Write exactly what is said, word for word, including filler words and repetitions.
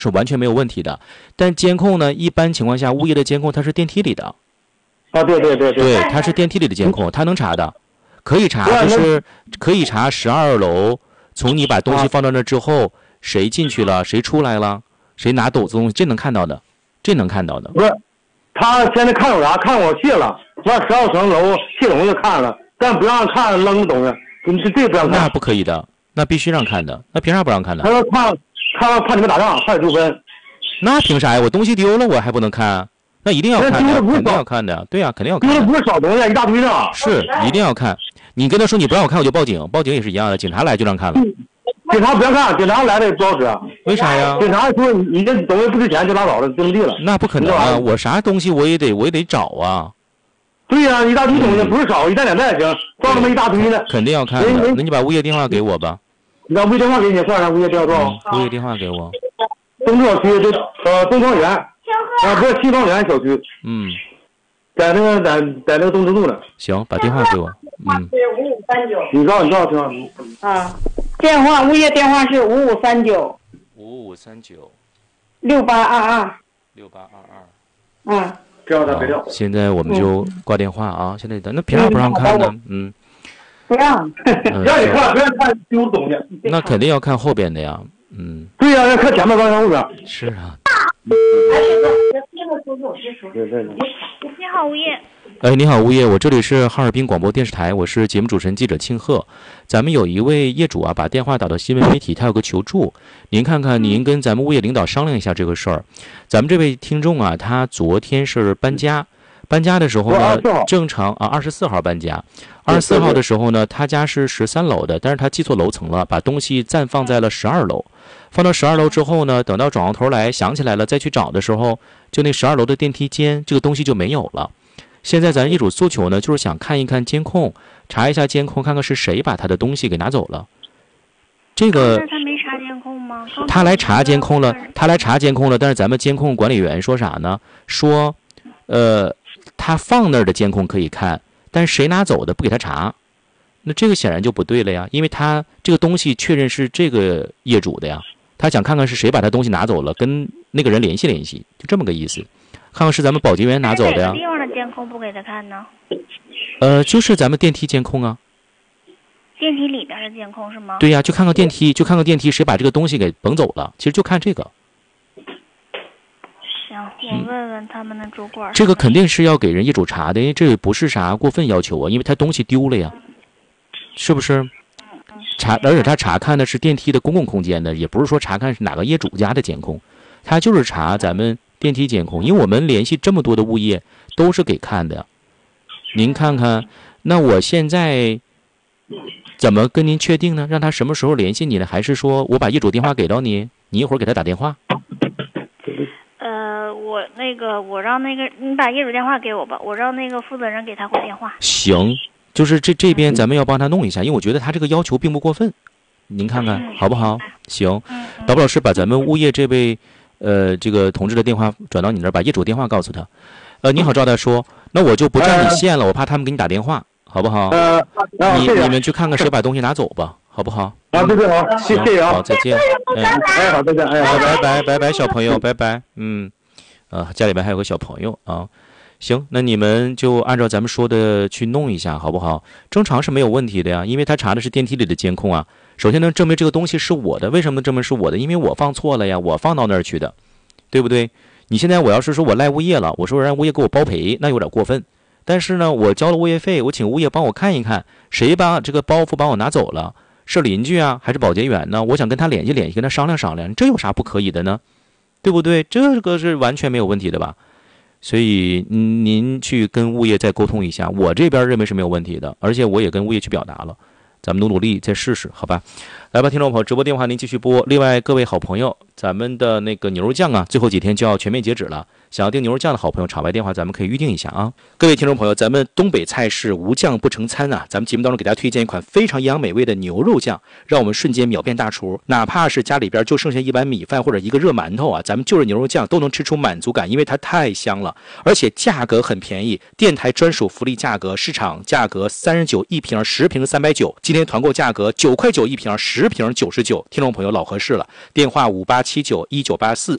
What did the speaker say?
是完全没有问题的。但监控呢，一般情况下物业的监控它是电梯里的。 啊，对对对对，它是电梯里的监控，它能查的，可以查，就是可以查十二楼，从你把东西放到那之后，谁进去了，谁出来了，谁拿斗子东西，这能看到的，这能看到的。 不是，他现在看我啥？看我卸了，完十二层楼卸东西看了，但不让看扔的东西，这这不让看。 那不可以的，那必须让看的，那凭啥不让看呢？ 他说看，看怕你们打仗，怕有纠纷。 那凭啥呀？我东西丢了，我还不能看？那一定要看的，肯定要看的，对呀、啊，肯定要看的。 丢的不是少东西，一大堆呢。 是，一定要看。你跟他说你不让我看，我就报警，报警也是一样的，警察来就让看了。 警察不让看，警察来了也不好使。 为啥呀？ 警察说你你这东西不值钱就拉倒了，就这么地了。 那不可能啊！我啥东西我也得我也得找啊。 对呀、啊，一大堆东西不是少，一袋两袋行，放那么一大堆呢。 肯定要看的。那你把物业电话给我吧。 你把物业电话给你，算上物业电话多少？ 物业电话给我。 东小区这呃东方园啊，不是西方园小区。 嗯。 在那个在在那个东直路呢。 行，把电话给我。嗯。 五五三九。 你知道你知道听吗？ 啊，电话物业电话是五五三九。 五五三九。 六八二二。 六八二二。 嗯。 这样的别掉。 现在我们就挂电话啊！现在等那凭啥不让看呢？嗯。 不让。 让你看，不让看丢东西。 那肯定要看后边的呀。嗯。 对呀、啊，要看前面，不让看后边。 是啊。 你好，物业。 哎，你好，物业，我这里是哈尔滨广播电视台，我是节目主持人记者庆贺。咱们有一位业主啊，把电话打到新闻媒体，他有个求助，您看看，您跟咱们物业领导商量一下这个事儿。咱们这位听众啊，他昨天是搬家，搬家的时候呢，正常啊，二十四号搬家，二十四号的时候呢，他家是十三楼的，但是他记错楼层了，把东西暂放在了十二楼。放到十二楼之后呢，等到转过头来想起来了再去找的时候，就那十二楼的电梯间这个东西就没有了。现在咱业主诉求呢，就是想看一看监控，查一下监控，看看是谁把他的东西给拿走了。这个他没查监控吗？ 他来查监控了，他来查监控了，但是咱们监控管理员说啥呢？说，呃，他放那儿的监控可以看，但是谁拿走的不给他查。那这个显然就不对了呀，因为他这个东西确认是这个业主的呀。他想看看是谁把他东西拿走了，跟那个人联系联系，就这么个意思。看看是咱们保洁员拿走的呀。 哪个地方的监控不给他看呢？ 呃，就是咱们电梯监控啊。 电梯里边的监控是吗？ 对呀，就看看电梯，就看看电梯谁把这个东西给甭走了。其实就看这个。 行，我问问他们的主管。 这个肯定是要给人业主查的，因为这也不是啥过分要求啊，因为他东西丢了呀，是不是？查，而且他查看的是电梯的公共空间的，也不是说查看是哪个业主家的监控，他就是查咱们电梯监控，因为我们联系这么多的物业都是给看的。您看看，那我现在怎么跟您确定呢？让他什么时候联系你呢？还是说我把业主电话给到你，你一会儿给他打电话？ 呃，我那个，我让那个你把业主电话给我吧，我让那个负责人给他回电话。 行。就是这这边咱们要帮他弄一下，因为我觉得他这个要求并不过分，您看看好不好？行，导播老师把咱们物业这位呃这个同志的电话转到你那儿，把业主电话告诉他。呃，你好，赵大叔，那我就不占你线了，我怕他们给你打电话，好不好？ 呃， 你你们去看看谁把东西拿走吧，好不好？ 啊，对对好，谢谢啊， 好，再见。 哎，哎好，再见，哎， 拜拜拜拜，小朋友，拜拜。嗯，啊，家里边还有个小朋友啊。行，那你们就按照咱们说的去弄一下，好不好？正常是没有问题的呀，因为他查的是电梯里的监控啊。首先能证明这个东西是我的，为什么能证明是我的？因为我放错了呀，我放到那儿去的，对不对？你现在我要是说我赖物业了，我说让物业给我包赔，那有点过分。但是呢，我交了物业费，我请物业帮我看一看，谁把这个包袱帮我拿走了？是邻居啊，还是保洁员呢？我想跟他联系联系，跟他商量商量，这有啥不可以的呢？对不对？这个是完全没有问题的吧？所以您去跟物业再沟通一下，我这边认为是没有问题的，而且我也跟物业去表达了，咱们努努力再试试，好吧？来吧，听众朋友，直播电话您继续拨。另外，各位好朋友，咱们的那个牛肉酱啊，最后几天就要全面截止了。想要订牛肉酱的好朋友，场外电话咱们可以预定一下啊。各位听众朋友，咱们东北菜式无酱不成餐啊，咱们节目当中给大家推荐一款非常营养美味的牛肉酱，让我们瞬间秒变大厨。哪怕是家里边就剩下一碗米饭或者一个热馒头啊，咱们就着牛肉酱都能吃出满足感，因为它太香了，而且价格很便宜，电台专属福利价格，市场价格三十九一瓶，十瓶三百九，今天团购价格九块九一瓶，十瓶九十九。听众朋友老合适了，电话五八七。 七九一九八四